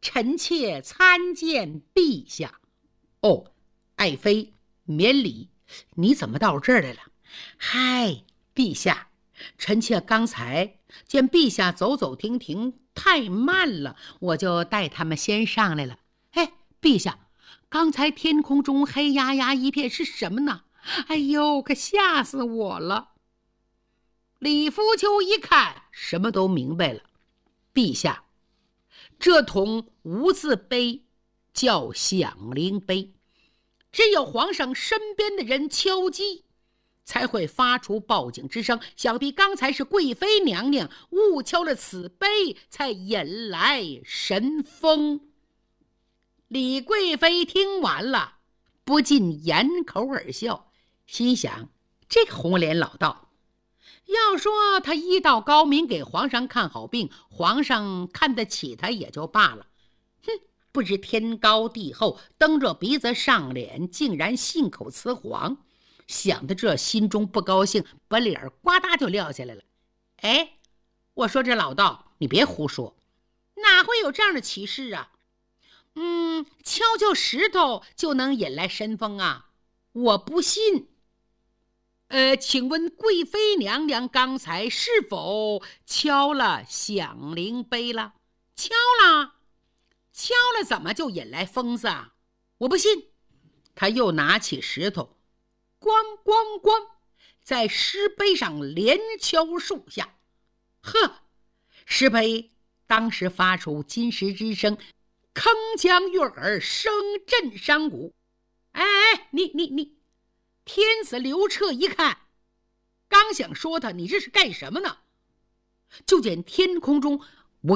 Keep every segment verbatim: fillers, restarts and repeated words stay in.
臣妾参见陛下。哦，爱妃免礼，你怎么到这儿来了？嗨，陛下，臣妾刚才见陛下走走停停太慢了，我就带他们先上来了。哎，陛下，刚才天空中黑压压一片是什么呢？哎呦，可吓死我了！李福丘一看，什么都明白了。陛下，这桶无字碑叫响铃碑，只有皇上身边的人敲击，才会发出报警之声。想必刚才是贵妃娘娘误敲了此碑，才引来神风。李贵妃听完了，不禁掩口而笑，心想：这个红脸老道，要说他医道高明，给皇上看好病，皇上看得起他也就罢了，哼，不知天高地厚，蹬着鼻子上脸，竟然信口雌黄。想到这，心中不高兴，把脸呱嗒就撂下来了。哎，我说这老道，你别胡说，哪会有这样的奇事啊？嗯，敲敲石头就能引来神风啊？我不信。呃，请问贵妃娘娘刚才是否敲了响铃碑了？敲了，敲了，怎么就引来风子啊？我不信。他又拿起石头，咣咣咣，在石碑上连敲数下。呵，石碑当时发出金石之声，铿锵悦耳，声震山谷。哎哎，你你你！天子刘彻一看，刚想说他，你这是干什么呢？就见天空中嗡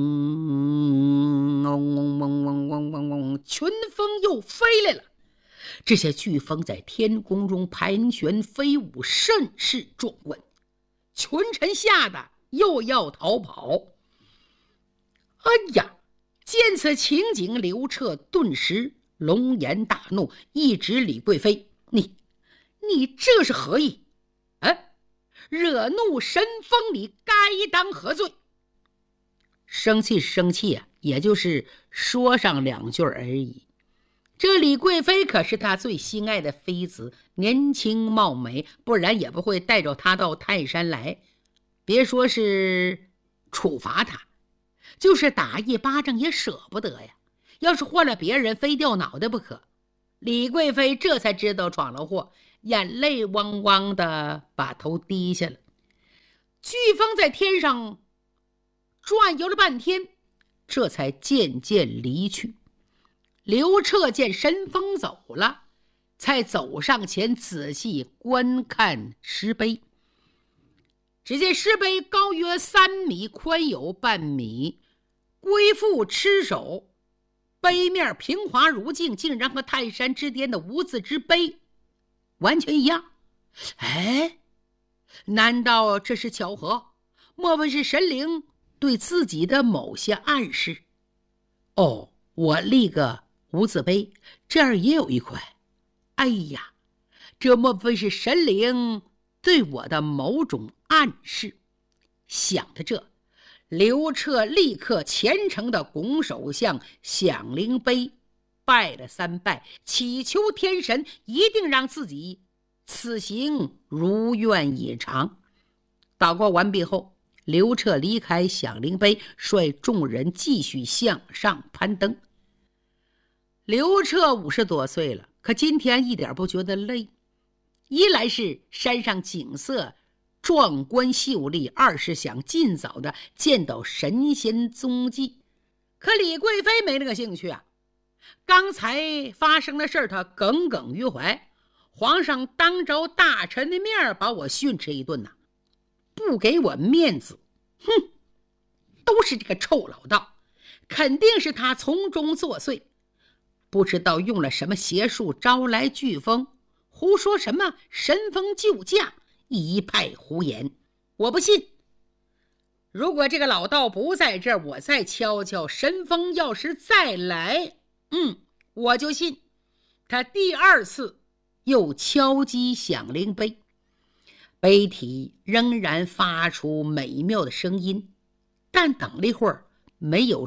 嗡嗡嗡嗡嗡嗡，群风又飞来了。这些飓风在天空中盘旋飞舞，甚是壮观。群臣吓得又要逃跑。哎呀！见此情景，刘彻顿时龙颜大怒，一指李贵妃：“你，你这是何意？啊，惹怒神风，你该当何罪？”生气是生气啊，也就是说上两句而已。这李贵妃可是他最心爱的妃子，年轻貌美，不然也不会带着他到泰山来。别说是处罚他，就是打一巴掌也舍不得呀，要是换了别人，非掉脑袋不可。李贵妃这才知道闯了祸，眼泪汪汪的把头低下了。飓风在天上转悠了半天，这才渐渐离去。刘彻见神风走了，才走上前仔细观看石碑。只见石碑高约三米，宽有半米，龟腹螭首，碑面平滑如镜，竟然和泰山之巅的无字之碑完全一样。哎，难道这是巧合？莫非是神灵对自己的某些暗示？哦，我立个无字碑，这儿也有一块。哎呀，这莫非是神灵对我的某种暗示？想到这，刘彻立刻虔诚地拱手向响铃碑拜了三拜，祈求天神一定让自己此行如愿以偿。祷告完毕后，刘彻离开响铃碑，率众人继续向上攀登。刘彻五十多岁了，可今天一点不觉得累。一来是山上景色壮观秀丽，二是想尽早的见到神仙踪迹。可李贵妃没那个兴趣啊，刚才发生的事她耿耿于怀。皇上当着大臣的面把我训斥一顿呐、啊，不给我面子，哼，都是这个臭老道，肯定是他从中作祟，不知道用了什么邪术招来飓风，胡说什么神风救驾，一派胡言，我不信。如果这个老道不在这儿，我再敲敲，神风要是再来，嗯，我就信。他第二次又敲击响铃碑，碑体仍然发出美妙的声音，但等了一会儿，没有